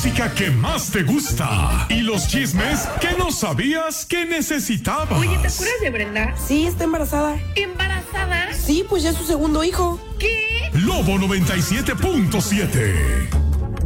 música que más te gusta y los chismes que no sabías que necesitabas. Oye, ¿te acuerdas de Brenda? Sí, está embarazada. ¿Embarazada? Sí, pues ya es su segundo hijo. ¿Qué? Lobo 97.7.